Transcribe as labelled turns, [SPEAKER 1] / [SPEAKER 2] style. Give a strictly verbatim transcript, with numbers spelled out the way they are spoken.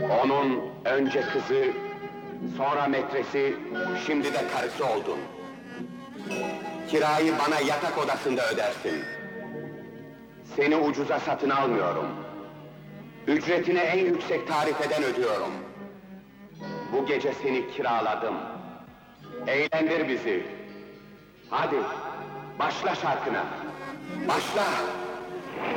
[SPEAKER 1] Onun önce kızı, sonra metresi, şimdi de karısı oldun. Kirayı bana yatak odasında ödersin. Seni ucuza satın almıyorum. Ücretine en yüksek tarifeden ödüyorum. Bu gece seni kiraladım. Eğlendir bizi. Hadi, başla şarkına. Başla!